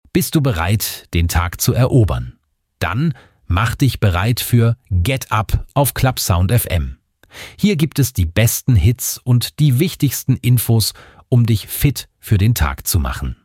Bist du bereit, den Tag zu erobern? Dann mach dich bereit für Get Up auf Clubsound FM. Hier gibt es die besten Hits und die wichtigsten Infos, um dich fit für den Tag zu machen.